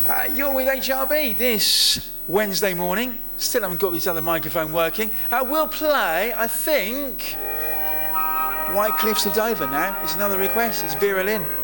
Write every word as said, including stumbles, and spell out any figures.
Uh, you're with H R B this Wednesday morning. Still haven't got this other microphone working. Uh, we'll play, I think, White Cliffs of Dover now. It's another request. It's Vera Lynn.